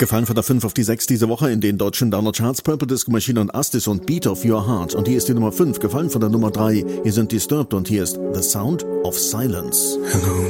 Gefallen von der 5 auf die 6 diese Woche in den deutschen Downer-Charts. Purple Disco Machine und Astis und Beat of Your Heart. Und hier ist die Nummer 5, gefallen von der Nummer 3. Hier sind Disturbed und hier ist The Sound of Silence. Hello,